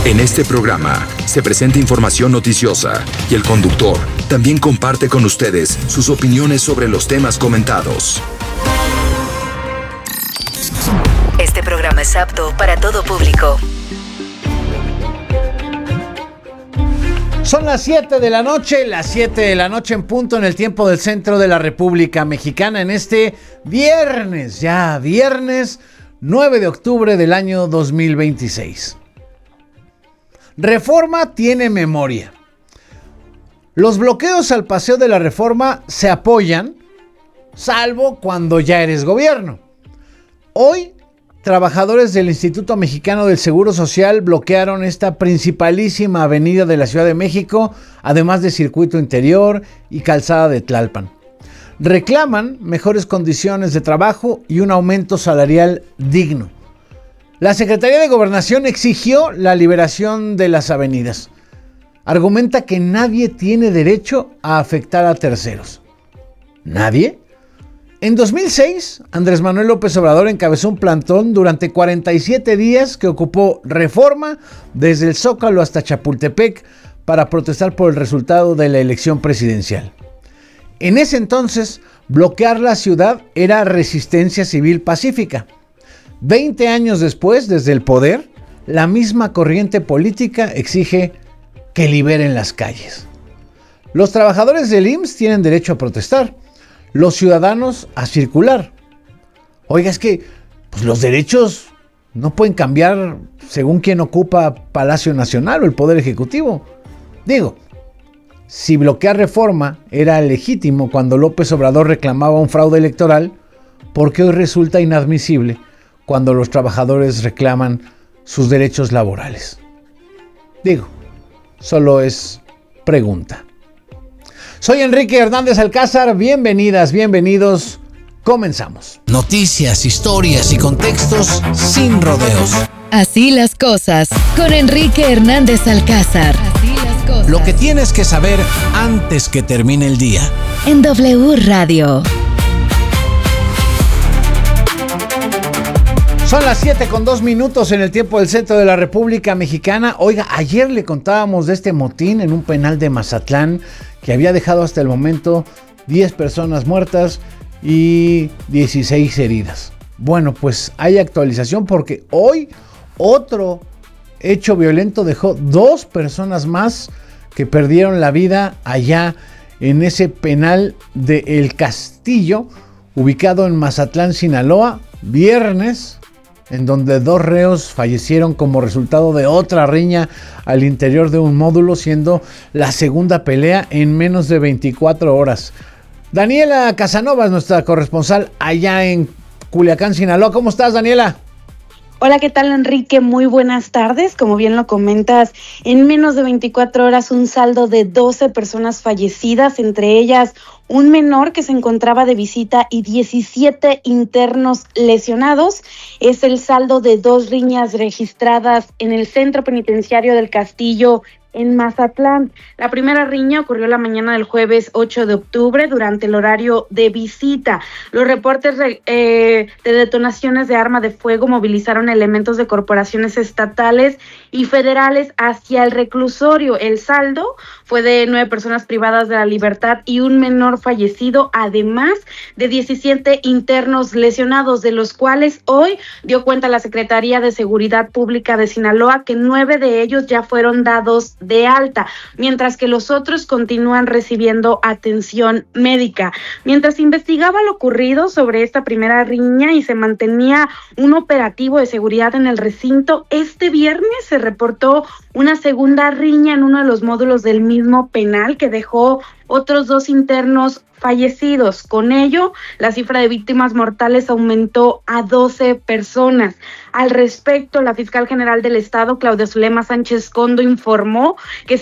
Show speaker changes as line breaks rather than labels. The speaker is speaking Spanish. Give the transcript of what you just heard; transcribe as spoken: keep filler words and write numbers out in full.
En este programa se presenta información noticiosa y el conductor también comparte con ustedes sus opiniones sobre los temas comentados.
Este programa es apto para todo público.
Son las siete de la noche, las siete de la noche en punto en el tiempo del centro de la República Mexicana en este viernes, ya viernes nueve de octubre del año dos mil veintiséis. Reforma tiene memoria. Los bloqueos al Paseo de la Reforma se apoyan, salvo cuando ya eres gobierno. Hoy, trabajadores del Instituto Mexicano del Seguro Social bloquearon esta principalísima avenida de la Ciudad de México, además de circuito interior y calzada de Tlalpan. Reclaman mejores condiciones de trabajo y un aumento salarial digno. La Secretaría de Gobernación exigió la liberación de las avenidas. Argumenta que nadie tiene derecho a afectar a terceros. ¿Nadie? En dos mil seis, Andrés Manuel López Obrador encabezó un plantón durante cuarenta y siete días que ocupó Reforma desde el Zócalo hasta Chapultepec para protestar por el resultado de la elección presidencial. En ese entonces, bloquear la ciudad era resistencia civil pacífica. Veinte años después, desde el poder, la misma corriente política exige que liberen las calles. Los trabajadores del I M S S tienen derecho a protestar, los ciudadanos a circular. Oiga, es que pues, los derechos no pueden cambiar según quien ocupa Palacio Nacional o el Poder Ejecutivo. Digo, si bloquear Reforma era legítimo cuando López Obrador reclamaba un fraude electoral, ¿por qué hoy resulta inadmisible cuando los trabajadores reclaman sus derechos laborales? Digo, solo es pregunta. Soy Enrique Hernández Alcázar, bienvenidas, bienvenidos, comenzamos.
Noticias, historias y contextos sin rodeos.
Así las cosas, con Enrique Hernández Alcázar. Así las cosas.
Lo que tienes que saber antes que termine el día.
En W Radio.
Son las siete con dos minutos en el tiempo del centro de la República Mexicana. Oiga, ayer le contábamos de este motín en un penal de Mazatlán que había dejado hasta el momento diez personas muertas y dieciséis heridas. Bueno, pues hay actualización porque hoy otro hecho violento dejó dos personas más que perdieron la vida allá en ese penal de El Castillo, ubicado en Mazatlán, Sinaloa, viernes, en donde dos reos fallecieron como resultado de otra riña al interior de un módulo, siendo la segunda pelea en menos de veinticuatro horas. Daniela Casanova es nuestra corresponsal allá en Culiacán, Sinaloa. ¿Cómo estás, Daniela?
Hola, ¿qué tal, Enrique? Muy buenas tardes. Como bien lo comentas, en menos de veinticuatro horas un saldo de doce personas fallecidas, entre ellas un menor que se encontraba de visita y diecisiete internos lesionados. Es el saldo de dos riñas registradas en el Centro Penitenciario del Castillo en Mazatlán. La primera riña ocurrió la mañana del jueves ocho de octubre durante el horario de visita. Los reportes eh, de detonaciones de arma de fuego movilizaron elementos de corporaciones estatales y federales hacia el reclusorio. El saldo fue de nueve personas privadas de la libertad y un menor fallecido, además de diecisiete internos lesionados, de los cuales hoy dio cuenta la Secretaría de Seguridad Pública de Sinaloa que nueve de ellos ya fueron dados de alta, mientras que los otros continúan recibiendo atención médica. Mientras investigaba lo ocurrido sobre esta primera riña y se mantenía un operativo de seguridad en el recinto, este viernes se reportó una segunda riña en uno de los módulos del mismo penal que dejó otros dos internos fallecidos. Con ello, la cifra de víctimas mortales aumentó a doce personas. Al respecto, la fiscal general del Estado, Claudia Zulema Sánchez Condo, informó que